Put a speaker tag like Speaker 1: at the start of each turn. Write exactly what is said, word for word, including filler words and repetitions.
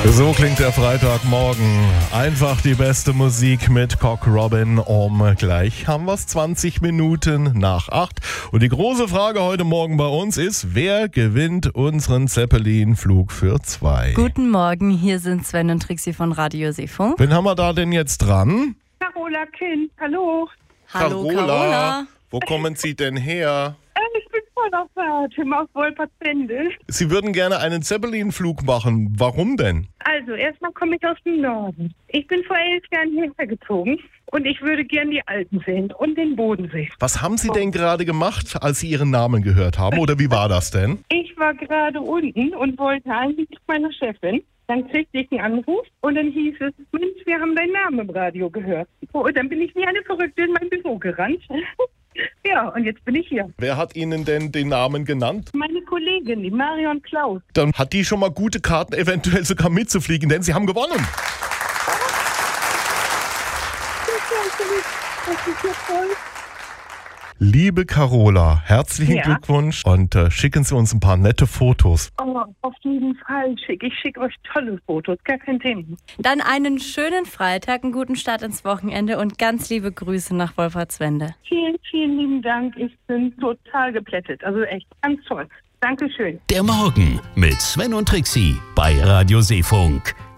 Speaker 1: So klingt der Freitagmorgen. Einfach die beste Musik mit Cock Robin. Um gleich haben wir es zwanzig Minuten nach acht. Und die große Frage heute Morgen bei uns ist, wer gewinnt unseren Zeppelin-Flug für zwei?
Speaker 2: Guten Morgen, hier sind Sven und Trixie von Radio Seefunk.
Speaker 1: Wen haben wir da denn jetzt dran?
Speaker 3: Carola Kind, hallo.
Speaker 2: Hallo Carola.
Speaker 1: Wo kommen Sie denn her?
Speaker 3: Äh, ich bin voll auf Atem aus Wolpertswende.
Speaker 1: Sie würden gerne einen Zeppelin-Flug machen. Warum denn?
Speaker 3: Also, erstmal komme ich aus dem Norden. Ich bin vor elf Jahren hierher gezogen und ich würde gern die Alpen sehen und den Bodensee.
Speaker 1: Was haben Sie denn gerade gemacht, als Sie Ihren Namen gehört haben? Oder wie war das denn?
Speaker 3: Ich war gerade unten und wollte eigentlich zu meiner Chefin. Dann kriegte ich einen Anruf und dann hieß es, Mensch, wir haben deinen Namen im Radio gehört. Und dann bin ich wie eine Verrückte in mein Büro gerannt. Ja, und jetzt bin ich hier.
Speaker 1: Wer hat Ihnen denn den Namen genannt?
Speaker 3: Meine Kollegin, die Marion Klaus.
Speaker 1: Dann hat die schon mal gute Karten, eventuell sogar mitzufliegen, denn Sie haben gewonnen.
Speaker 3: Das ist ja toll.
Speaker 1: Liebe Carola, herzlichen
Speaker 3: Ja.
Speaker 1: Glückwunsch und äh, schicken Sie uns ein paar nette Fotos.
Speaker 3: Oh, auf jeden Fall schick. Ich schicke euch tolle Fotos, gar kein Thema.
Speaker 2: Dann einen schönen Freitag, einen guten Start ins Wochenende und ganz liebe Grüße nach Wolpertswende.
Speaker 3: Vielen, vielen lieben Dank. Ich bin total geplättet. Also echt ganz toll. Dankeschön.
Speaker 4: Der Morgen mit Sven und Trixie bei Radio Seefunk.